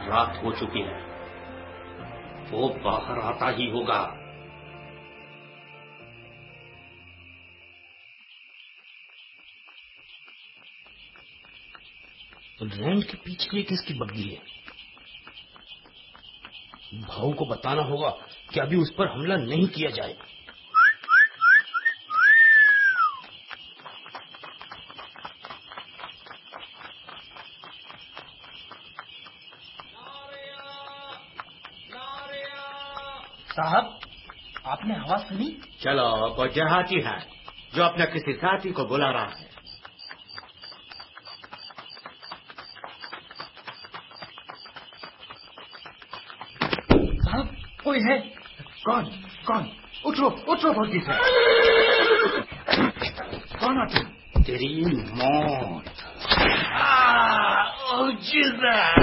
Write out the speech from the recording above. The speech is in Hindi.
रात हो चुकी है, वो बाहर आता ही होगा। रैंड के पीछे किसकी बग्गी है? भाऊ को बताना होगा कि अभी उस पर हमला नहीं किया जाए। साहब, आपने आवाज सुनी? चलो, वो जहाती है जो अपने किसी साथी को बुला रहा है। साहब, कोई है? कौन? कौन? उठो उठो बग्गी से। कौन आते? तेरी मौत। ओ जीसस!